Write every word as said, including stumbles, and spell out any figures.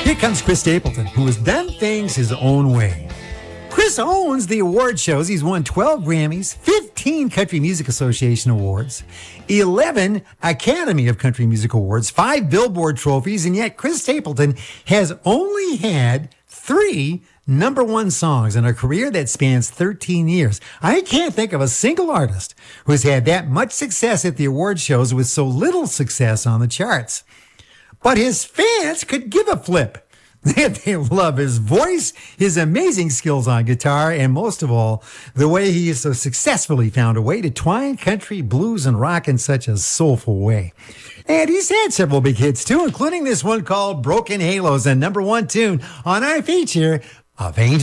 Here comes Chris Stapleton, who has done things his own way. Chris owns the award shows. He's won twelve Grammys, fifteen Country Music Association awards, eleven Academy of Country Music Awards, five Billboard trophies, and yet Chris Stapleton has only had three number one songs in a career that spans thirteen years. I can't think of a single artist who has had that much success at the award shows with so little success on the charts. But his fans could give a flip. They love his voice, his amazing skills on guitar, and most of all, the way he has so successfully found a way to twine country, blues, and rock in such a soulful way. And he's had several big hits too, including this one called Broken Halos, a number one tune on our feature of Angel